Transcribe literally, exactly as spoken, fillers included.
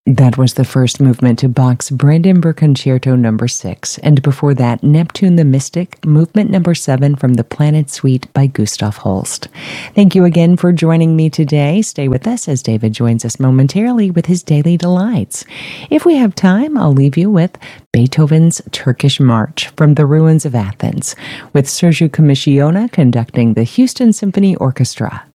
That was the first movement to Bach's Brandenburg Concerto number six, and before that, Neptune the Mystic, movement number seven from the Planet Suite by Gustav Holst. Thank you again for joining me today. Stay with us as David joins us momentarily with his Daily Delights. If we have time, I'll leave you with Beethoven's Turkish March from the Ruins of Athens, with Sergiu Commissiona conducting the Houston Symphony Orchestra.